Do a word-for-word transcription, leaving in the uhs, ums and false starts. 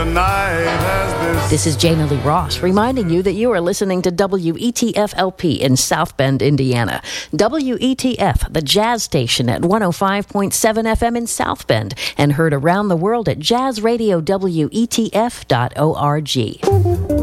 night as this. This is Jana Lee Ross reminding you that you are listening to W E T F L P in South Bend, Indiana. W E T F, the jazz station at one oh five point seven F M in South Bend, and heard around the world at jazz radio W E T F dot org.